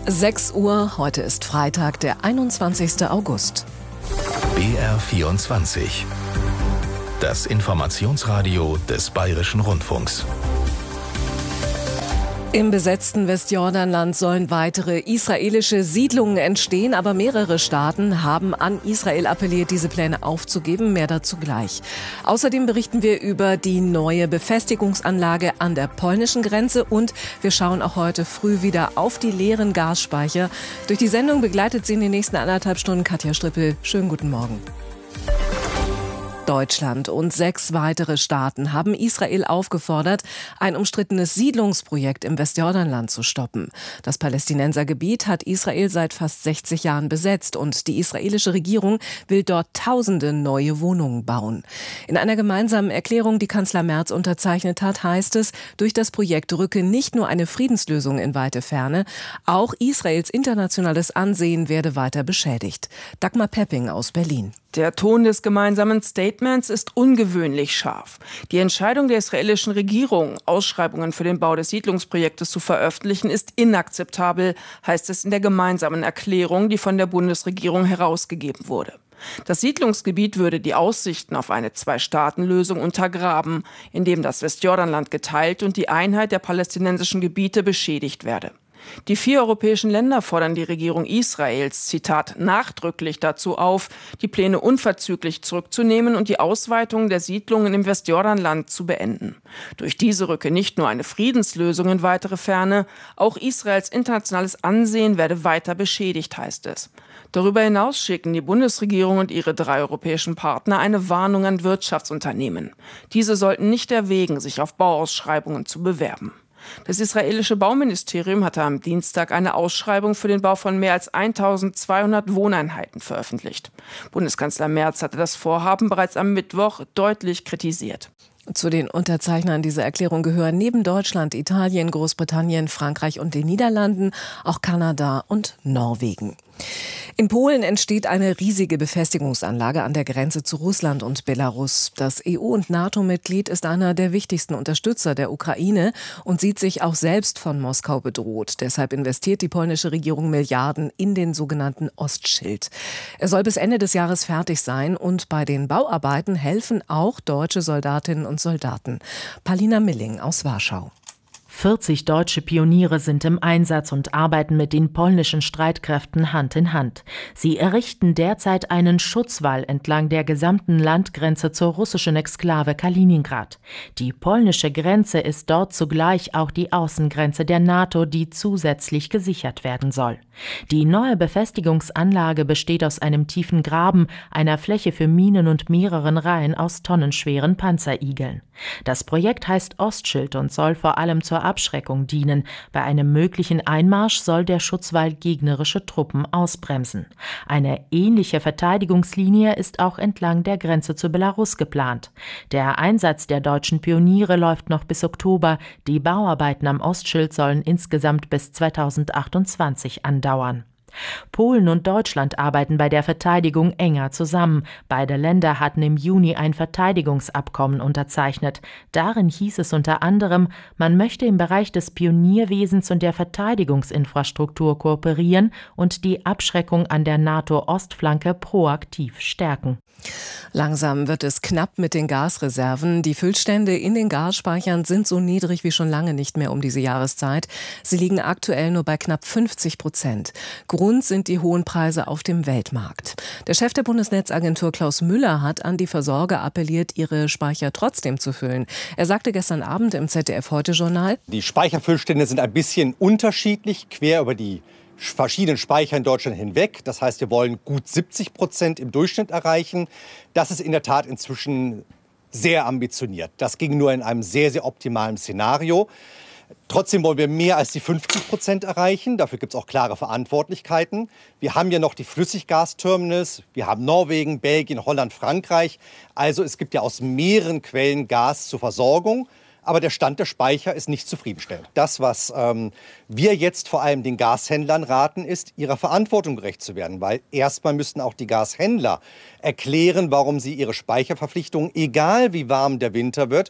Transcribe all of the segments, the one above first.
6 Uhr, heute ist Freitag, der 21. August. BR24. Das Informationsradio des Bayerischen Rundfunks. Im besetzten Westjordanland sollen weitere israelische Siedlungen entstehen, aber mehrere Staaten haben an Israel appelliert, diese Pläne aufzugeben. Mehr dazu gleich. Außerdem berichten wir über die neue Befestigungsanlage an der polnischen Grenze und wir schauen auch heute früh wieder auf die leeren Gasspeicher. Durch die Sendung begleitet Sie in den nächsten 1,5 Stunden Katja Strippel. Schönen guten Morgen. Deutschland und 6 weitere Staaten haben Israel aufgefordert, ein umstrittenes Siedlungsprojekt im Westjordanland zu stoppen. Das Palästinensergebiet hat Israel seit fast 60 Jahren besetzt und die israelische Regierung will dort tausende neue Wohnungen bauen. In einer gemeinsamen Erklärung, die Kanzler Merz unterzeichnet hat, heißt es, durch das Projekt rücke nicht nur eine Friedenslösung in weite Ferne, auch Israels internationales Ansehen werde weiter beschädigt. Dagmar Pepping aus Berlin. Der Ton des gemeinsamen Statements ist ungewöhnlich scharf. Die Entscheidung der israelischen Regierung, Ausschreibungen für den Bau des Siedlungsprojektes zu veröffentlichen, ist inakzeptabel, heißt es in der gemeinsamen Erklärung, die von der Bundesregierung herausgegeben wurde. Das Siedlungsgebiet würde die Aussichten auf eine Zwei-Staaten-Lösung untergraben, indem das Westjordanland geteilt und die Einheit der palästinensischen Gebiete beschädigt werde. Die 4 europäischen Länder fordern die Regierung Israels, Zitat, nachdrücklich dazu auf, die Pläne unverzüglich zurückzunehmen und die Ausweitung der Siedlungen im Westjordanland zu beenden. Durch diese rücke nicht nur eine Friedenslösung in weitere Ferne, auch Israels internationales Ansehen werde weiter beschädigt, heißt es. Darüber hinaus schicken die Bundesregierung und ihre 3 europäischen Partner eine Warnung an Wirtschaftsunternehmen. Diese sollten nicht erwägen, sich auf Bauausschreibungen zu bewerben. Das israelische Bauministerium hatte am Dienstag eine Ausschreibung für den Bau von mehr als 1200 Wohneinheiten veröffentlicht. Bundeskanzler Merz hatte das Vorhaben bereits am Mittwoch deutlich kritisiert. Zu den Unterzeichnern dieser Erklärung gehören neben Deutschland, Italien, Großbritannien, Frankreich und den Niederlanden auch Kanada und Norwegen. In Polen entsteht eine riesige Befestigungsanlage an der Grenze zu Russland und Belarus. Das EU- und NATO-Mitglied ist einer der wichtigsten Unterstützer der Ukraine und sieht sich auch selbst von Moskau bedroht. Deshalb investiert die polnische Regierung Milliarden in den sogenannten Ostschild. Er soll bis Ende des Jahres fertig sein und bei den Bauarbeiten helfen auch deutsche Soldatinnen und Soldaten. Palina Milling aus Warschau. 40 deutsche Pioniere sind im Einsatz und arbeiten mit den polnischen Streitkräften Hand in Hand. Sie errichten derzeit einen Schutzwall entlang der gesamten Landgrenze zur russischen Exklave Kaliningrad. Die polnische Grenze ist dort zugleich auch die Außengrenze der NATO, die zusätzlich gesichert werden soll. Die neue Befestigungsanlage besteht aus einem tiefen Graben, einer Fläche für Minen und mehreren Reihen aus tonnenschweren Panzerigeln. Das Projekt heißt Ostschild und soll vor allem zur Abschreckung dienen. Bei einem möglichen Einmarsch soll der Schutzwall gegnerische Truppen ausbremsen. Eine ähnliche Verteidigungslinie ist auch entlang der Grenze zu Belarus geplant. Der Einsatz der deutschen Pioniere läuft noch bis Oktober. Die Bauarbeiten am Ostschild sollen insgesamt bis 2028 andauern. Polen und Deutschland arbeiten bei der Verteidigung enger zusammen. Beide Länder hatten im Juni ein Verteidigungsabkommen unterzeichnet. Darin hieß es unter anderem, man möchte im Bereich des Pionierwesens und der Verteidigungsinfrastruktur kooperieren und die Abschreckung an der NATO-Ostflanke proaktiv stärken. Langsam wird es knapp mit den Gasreserven. Die Füllstände in den Gasspeichern sind so niedrig wie schon lange nicht mehr um diese Jahreszeit. Sie liegen aktuell nur bei knapp 50%. Grund sind die hohen Preise auf dem Weltmarkt. Der Chef der Bundesnetzagentur Klaus Müller hat an die Versorger appelliert, ihre Speicher trotzdem zu füllen. Er sagte gestern Abend im ZDF-Heute-Journal: Die Speicherfüllstände sind ein bisschen unterschiedlich, quer über die verschiedenen Speicher in Deutschland hinweg. Das heißt, wir wollen gut 70% im Durchschnitt erreichen. Das ist in der Tat inzwischen sehr ambitioniert. Das ging nur in einem sehr, sehr optimalen Szenario. Trotzdem wollen wir mehr als die 50% erreichen. Dafür gibt es auch klare Verantwortlichkeiten. Wir haben ja noch die Flüssiggasterminals. Wir haben Norwegen, Belgien, Holland, Frankreich. Also es gibt ja aus mehreren Quellen Gas zur Versorgung. Aber der Stand der Speicher ist nicht zufriedenstellend. Das, was wir jetzt vor allem den Gashändlern raten, ist, ihrer Verantwortung gerecht zu werden. Weil erstmal müssten auch die Gashändler erklären, warum sie ihre Speicherverpflichtungen, egal wie warm der Winter wird,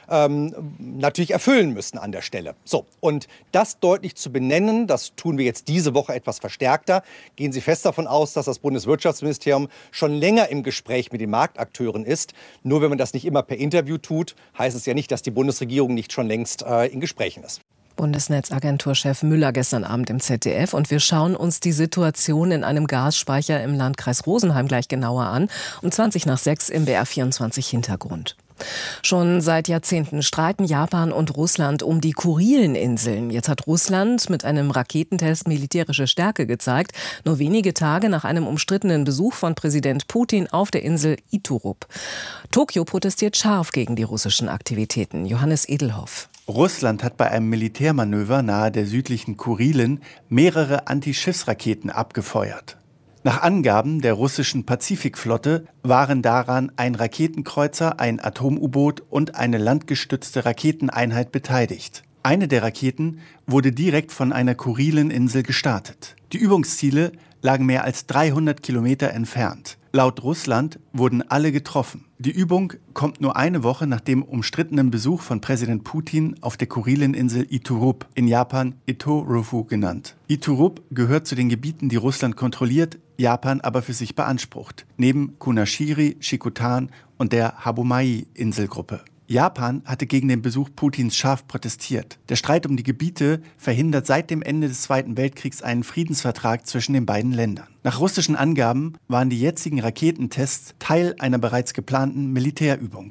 natürlich erfüllen müssen an der Stelle. So, und das deutlich zu benennen, das tun wir jetzt diese Woche etwas verstärkter. Gehen Sie fest davon aus, dass das Bundeswirtschaftsministerium schon länger im Gespräch mit den Marktakteuren ist. Nur wenn man das nicht immer per Interview tut, heißt es ja nicht, dass die Bundesregierung nicht schon längst in Gesprächen ist. Bundesnetzagenturchef Müller gestern Abend im ZDF. Und wir schauen uns die Situation in einem Gasspeicher im Landkreis Rosenheim gleich genauer an. Um 5:20 im BR24 Hintergrund. Schon seit Jahrzehnten streiten Japan und Russland um die Kurileninseln. Jetzt hat Russland mit einem Raketentest militärische Stärke gezeigt, nur wenige Tage nach einem umstrittenen Besuch von Präsident Putin auf der Insel Iturup. Tokio protestiert scharf gegen die russischen Aktivitäten. Johannes Edelhoff. Russland hat bei einem Militärmanöver nahe der südlichen Kurilen mehrere Antischiffsraketen abgefeuert. Nach Angaben der russischen Pazifikflotte waren daran ein Raketenkreuzer, ein Atom-U-Boot und eine landgestützte Raketeneinheit beteiligt. Eine der Raketen wurde direkt von einer Kurileninsel gestartet. Die Übungsziele lagen mehr als 300 Kilometer entfernt. Laut Russland wurden alle getroffen. Die Übung kommt nur eine Woche nach dem umstrittenen Besuch von Präsident Putin auf der Kurileninsel Iturup, in Japan Itorufu genannt. Iturup gehört zu den Gebieten, die Russland kontrolliert, Japan aber für sich beansprucht, neben Kunashiri, Shikotan und der Habomai-Inselgruppe. Japan hatte gegen den Besuch Putins scharf protestiert. Der Streit um die Gebiete verhindert seit dem Ende des Zweiten Weltkriegs einen Friedensvertrag zwischen den beiden Ländern. Nach russischen Angaben waren die jetzigen Raketentests Teil einer bereits geplanten Militärübung.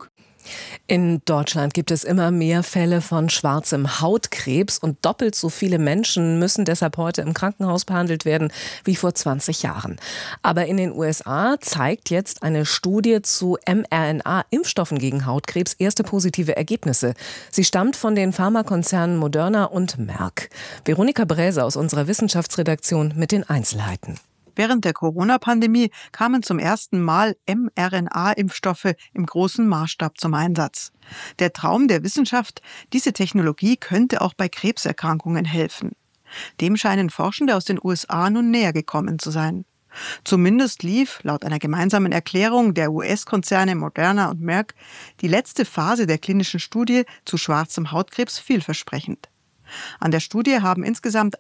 In Deutschland gibt es immer mehr Fälle von schwarzem Hautkrebs und doppelt so viele Menschen müssen deshalb heute im Krankenhaus behandelt werden wie vor 20 Jahren. Aber in den USA zeigt jetzt eine Studie zu mRNA-Impfstoffen gegen Hautkrebs erste positive Ergebnisse. Sie stammt von den Pharmakonzernen Moderna und Merck. Veronika Bräse aus unserer Wissenschaftsredaktion mit den Einzelheiten. Während der Corona-Pandemie kamen zum ersten Mal mRNA-Impfstoffe im großen Maßstab zum Einsatz. Der Traum der Wissenschaft, diese Technologie könnte auch bei Krebserkrankungen helfen. Dem scheinen Forschende aus den USA nun näher gekommen zu sein. Zumindest lief, laut einer gemeinsamen Erklärung der US-Konzerne Moderna und Merck, die letzte Phase der klinischen Studie zu schwarzem Hautkrebs vielversprechend. An der Studie haben insgesamt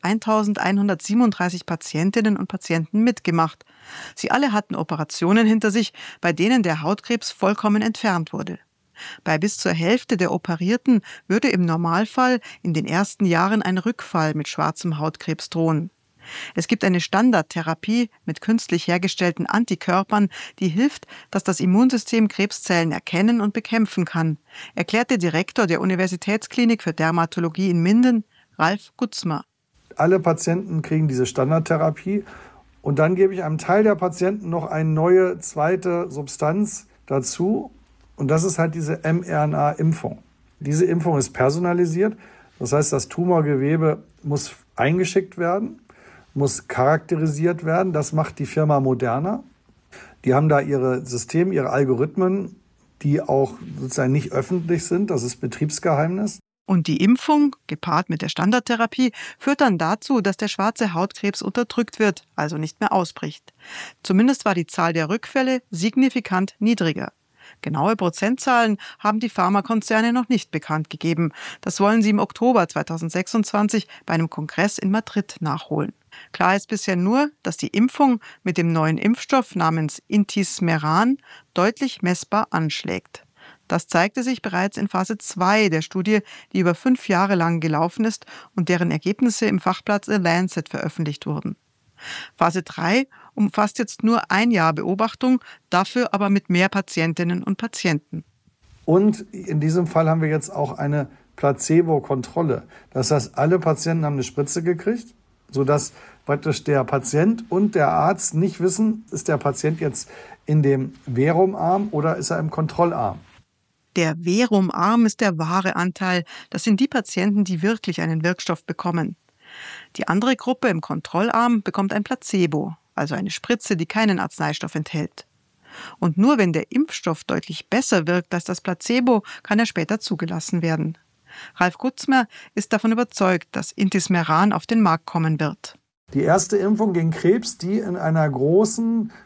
1137 Patientinnen und Patienten mitgemacht. Sie alle hatten Operationen hinter sich, bei denen der Hautkrebs vollkommen entfernt wurde. Bei bis zur Hälfte der Operierten würde im Normalfall in den ersten Jahren ein Rückfall mit schwarzem Hautkrebs drohen. Es gibt eine Standardtherapie mit künstlich hergestellten Antikörpern, die hilft, dass das Immunsystem Krebszellen erkennen und bekämpfen kann, erklärte Direktor der Universitätsklinik für Dermatologie in Minden, Ralf Gutzmer. Alle Patienten kriegen diese Standardtherapie und dann gebe ich einem Teil der Patienten noch eine neue zweite Substanz dazu und das ist halt diese mRNA-Impfung. Diese Impfung ist personalisiert, das heißt, das Tumorgewebe muss eingeschickt werden, muss charakterisiert werden. Das macht die Firma Moderna. Die haben da ihre Systeme, ihre Algorithmen, die auch sozusagen nicht öffentlich sind. Das ist Betriebsgeheimnis. Und die Impfung, gepaart mit der Standardtherapie, führt dann dazu, dass der schwarze Hautkrebs unterdrückt wird, also nicht mehr ausbricht. Zumindest war die Zahl der Rückfälle signifikant niedriger. Genaue Prozentzahlen haben die Pharmakonzerne noch nicht bekannt gegeben. Das wollen sie im Oktober 2026 bei einem Kongress in Madrid nachholen. Klar ist bisher nur, dass die Impfung mit dem neuen Impfstoff namens Intismeran deutlich messbar anschlägt. Das zeigte sich bereits in Phase 2 der Studie, die über 5 Jahre lang gelaufen ist und deren Ergebnisse im Fachblatt The Lancet veröffentlicht wurden. Phase 3 umfasst jetzt nur ein Jahr Beobachtung, dafür aber mit mehr Patientinnen und Patienten. Und in diesem Fall haben wir jetzt auch eine Placebo-Kontrolle. Das heißt, alle Patienten haben eine Spritze gekriegt, sodass praktisch der Patient und der Arzt nicht wissen, ist der Patient jetzt in dem Verumarm oder ist er im Kontrollarm. Der Verumarm ist der wahre Anteil. Das sind die Patienten, die wirklich einen Wirkstoff bekommen. Die andere Gruppe im Kontrollarm bekommt ein Placebo, also eine Spritze, die keinen Arzneistoff enthält. Und nur wenn der Impfstoff deutlich besser wirkt als das Placebo, kann er später zugelassen werden. Ralf Gutzmer ist davon überzeugt, dass Intismeran auf den Markt kommen wird. Die erste Impfung gegen Krebs, die in einer großen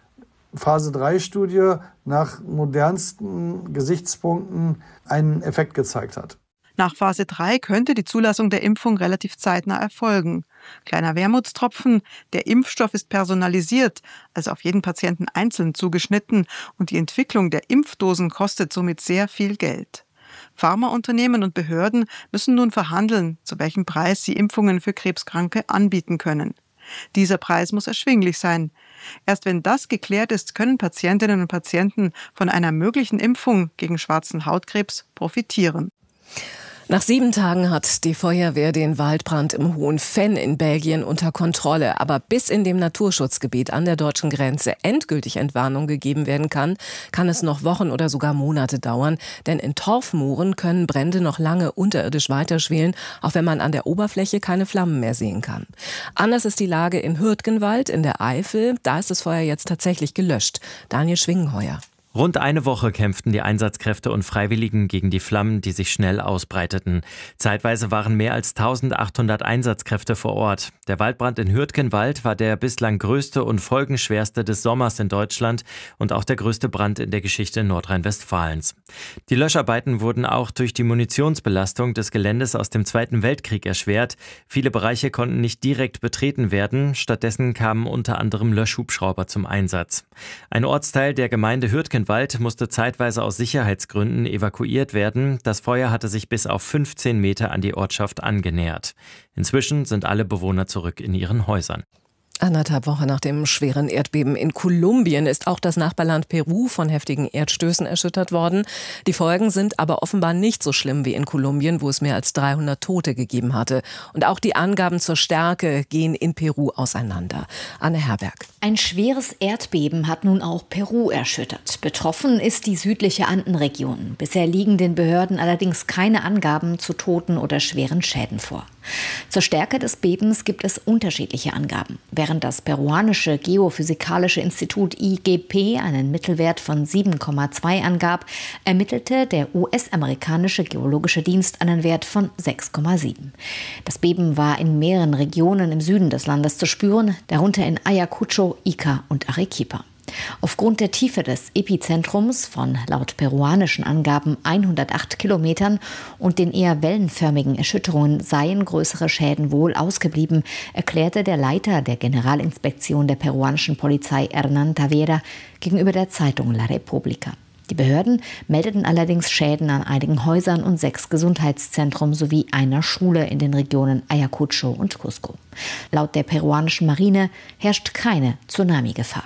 Phase-3-Studie nach modernsten Gesichtspunkten einen Effekt gezeigt hat. Nach Phase 3 könnte die Zulassung der Impfung relativ zeitnah erfolgen. Kleiner Wermutstropfen, der Impfstoff ist personalisiert, also auf jeden Patienten einzeln zugeschnitten, und die Entwicklung der Impfdosen kostet somit sehr viel Geld. Pharmaunternehmen und Behörden müssen nun verhandeln, zu welchem Preis sie Impfungen für Krebskranke anbieten können. Dieser Preis muss erschwinglich sein. Erst wenn das geklärt ist, können Patientinnen und Patienten von einer möglichen Impfung gegen schwarzen Hautkrebs profitieren. Nach 7 Tagen hat die Feuerwehr den Waldbrand im Hohen Venn in Belgien unter Kontrolle. Aber bis in dem Naturschutzgebiet an der deutschen Grenze endgültig Entwarnung gegeben werden kann, kann es noch Wochen oder sogar Monate dauern. Denn in Torfmooren können Brände noch lange unterirdisch weiterschwelen, auch wenn man an der Oberfläche keine Flammen mehr sehen kann. Anders ist die Lage in Hürtgenwald in der Eifel. Da ist das Feuer jetzt tatsächlich gelöscht. Daniel Schwingenheuer. Rund eine Woche kämpften die Einsatzkräfte und Freiwilligen gegen die Flammen, die sich schnell ausbreiteten. Zeitweise waren mehr als 1800 Einsatzkräfte vor Ort. Der Waldbrand in Hürtgenwald war der bislang größte und folgenschwerste des Sommers in Deutschland und auch der größte Brand in der Geschichte Nordrhein-Westfalens. Die Löscharbeiten wurden auch durch die Munitionsbelastung des Geländes aus dem Zweiten Weltkrieg erschwert. Viele Bereiche konnten nicht direkt betreten werden. Stattdessen kamen unter anderem Löschhubschrauber zum Einsatz. Ein Ortsteil der Gemeinde Hürtgenwald musste zeitweise aus Sicherheitsgründen evakuiert werden. Das Feuer hatte sich bis auf 15 Meter an die Ortschaft angenähert. Inzwischen sind alle Bewohner zurück in ihren Häusern. 1,5 Wochen nach dem schweren Erdbeben in Kolumbien ist auch das Nachbarland Peru von heftigen Erdstößen erschüttert worden. Die Folgen sind aber offenbar nicht so schlimm wie in Kolumbien, wo es mehr als 300 Tote gegeben hatte. Und auch die Angaben zur Stärke gehen in Peru auseinander. Anne Herberg. Ein schweres Erdbeben hat nun auch Peru erschüttert. Betroffen ist die südliche Andenregion. Bisher liegen den Behörden allerdings keine Angaben zu Toten oder schweren Schäden vor. Zur Stärke des Bebens gibt es unterschiedliche Angaben. Während das peruanische Geophysikalische Institut IGP einen Mittelwert von 7,2 angab, ermittelte der US-amerikanische Geologische Dienst einen Wert von 6,7. Das Beben war in mehreren Regionen im Süden des Landes zu spüren, darunter in Ayacucho, Ica und Arequipa. Aufgrund der Tiefe des Epizentrums von laut peruanischen Angaben 108 Kilometern und den eher wellenförmigen Erschütterungen seien größere Schäden wohl ausgeblieben, erklärte der Leiter der Generalinspektion der peruanischen Polizei Hernán Tavera gegenüber der Zeitung La República. Die Behörden meldeten allerdings Schäden an einigen Häusern und 6 Gesundheitszentren sowie einer Schule in den Regionen Ayacucho und Cusco. Laut der peruanischen Marine herrscht keine Tsunami-Gefahr.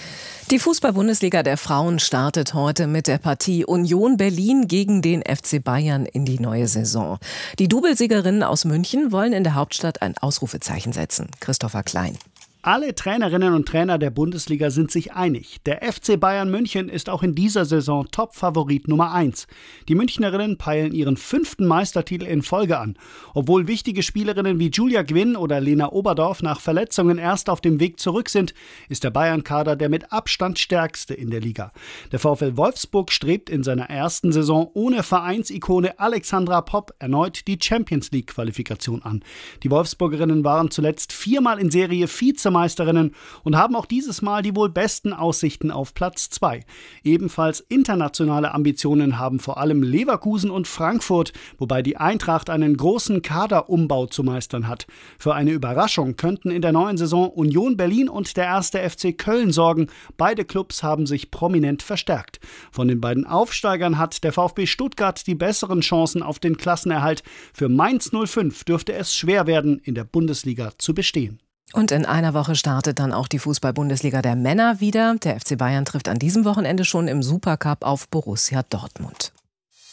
Die Fußball-Bundesliga der Frauen startet heute mit der Partie Union Berlin gegen den FC Bayern in die neue Saison. Die Doublesiegerinnen aus München wollen in der Hauptstadt ein Ausrufezeichen setzen. Christopher Klein. Alle Trainerinnen und Trainer der Bundesliga sind sich einig. Der FC Bayern München ist auch in dieser Saison Top-Favorit Nummer 1. Die Münchnerinnen peilen ihren 5. Meistertitel in Folge an. Obwohl wichtige Spielerinnen wie Julia Gwinn oder Lena Oberdorf nach Verletzungen erst auf dem Weg zurück sind, ist der Bayern-Kader der mit Abstand stärkste in der Liga. Der VfL Wolfsburg strebt in seiner ersten Saison ohne Vereinsikone Alexandra Popp erneut die Champions-League-Qualifikation an. Die Wolfsburgerinnen waren zuletzt 4-mal in Serie Vizemeisterinnen und haben auch dieses Mal die wohl besten Aussichten auf Platz 2. Ebenfalls internationale Ambitionen haben vor allem Leverkusen und Frankfurt, wobei die Eintracht einen großen Kaderumbau zu meistern hat. Für eine Überraschung könnten in der neuen Saison Union Berlin und der 1. FC Köln sorgen. Beide Clubs haben sich prominent verstärkt. Von den beiden Aufsteigern hat der VfB Stuttgart die besseren Chancen auf den Klassenerhalt. Für Mainz 05 dürfte es schwer werden, in der Bundesliga zu bestehen. Und in einer Woche startet dann auch die Fußball-Bundesliga der Männer wieder. Der FC Bayern trifft an diesem Wochenende schon im Supercup auf Borussia Dortmund.